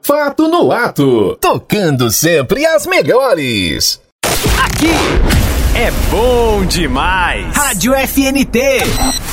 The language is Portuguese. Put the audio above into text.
Fato no Ato. Tocando sempre as melhores. Aqui é bom demais. Rádio FNT.